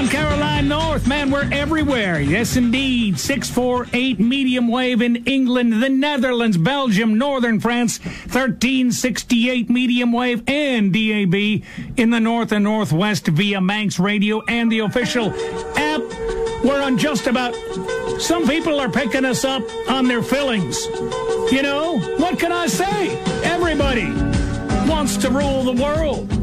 down Caroline North. Man, we're everywhere. Yes, indeed. 648 medium wave in England, the Netherlands, Belgium, Northern France. 1368 medium wave and DAB in the North and Northwest via Manx Radio and the official app. We're on just about... Some people are picking us up on their fillings. You know, what can I say? Everybody wants to rule the world.